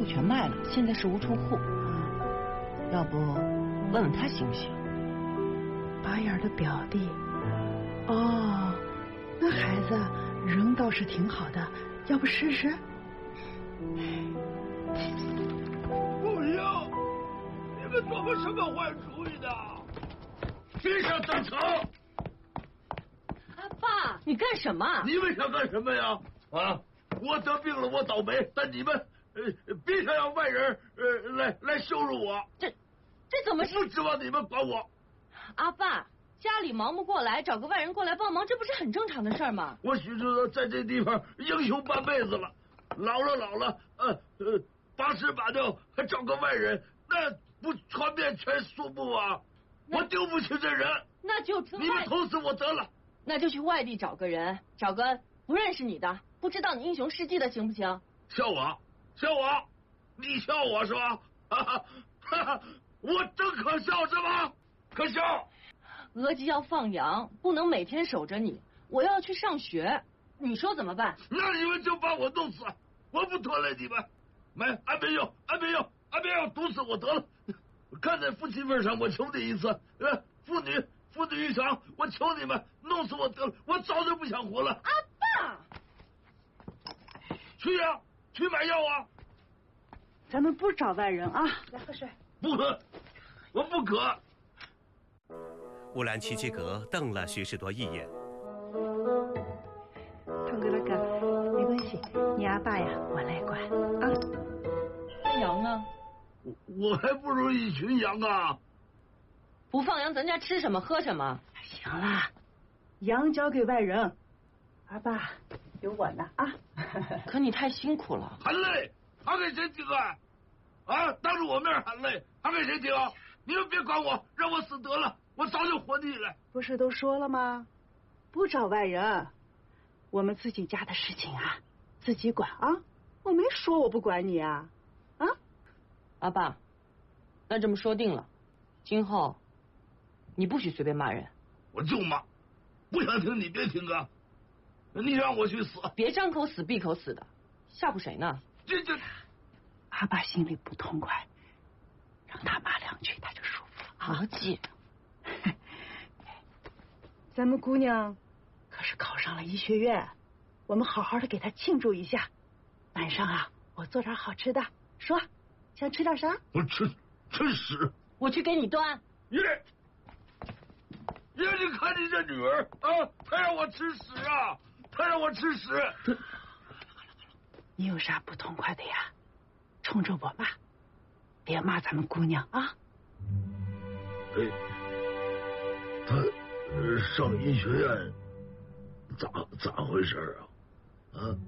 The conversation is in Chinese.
全卖了，现在是无处户。要不问问他行不行？ 拔眼的表弟，哦，那孩子人倒是挺好的，要不试试？ 不要！你们做过什么坏主意呢？别想得逞！ 阿爸，你干什么？ 你们想干什么呀？啊！我得病了，我倒霉，但你们别想让外人来羞辱我。 这怎么是？ 不指望你们管我。 阿爸，家里忙不过来，找个外人过来帮忙，这不是很正常的事吗？ 我许知道在这地方英雄半辈子了，老了，八十八掉，还找个外人，那不传遍全苏部啊！我丢不起这人。 那就你们捅死我得了。 那就去外地找个人，找个不认识你的，不知道你英雄事迹的，行不行？ 笑我，你笑我是吧？我真可笑是吧？可笑。 额吉要放羊，不能每天守着你，我要去上学，你说怎么办？ 那你们就把我弄死，我不拖累你们。安别用，毒死我得了。看在父亲份上，我求你一次，父女一场，我求你们弄死我得了，我早就不想活了。 阿爸， 去呀，去买药啊！ 咱们不找外人啊，来喝水。 不喝，我不渴。 乌兰齐齐格瞪了徐士多一眼。 腾格勒哥，没关系，你阿爸呀，我来管啊。 那羊呢？ 我还不如一群羊啊！ 不放羊，咱家吃什么喝什么？ 行了，羊交给外人，阿爸有我呢啊。 可你太辛苦了， 喊累，还给谁听啊？啊，当着我面喊累，还给谁听？你们别管我，让我死得了，我早就活腻了。 不是都说了吗？不找外人，我们自己家的事情啊，自己管啊。我没说我不管你啊，啊。 阿爸，那这么说定了，今后你不许随便骂人。 我就骂，不想听你别听啊！你让我去死， 别张口死闭口死的，吓唬谁呢？ 这， 阿爸心里不痛快，让他骂两句他就舒服了。 好姐， 咱们姑娘可是考上了医学院，我们好好的给她庆祝一下。晚上啊，我做点好吃的，说想吃点啥？ 我吃屎！ 我去给你端。 爷，你看你这女儿啊，她让我吃屎啊！她让我吃屎！ 你有啥不痛快的呀？冲着我骂，别骂咱们姑娘啊！ 她上医学院咋回事啊？啊？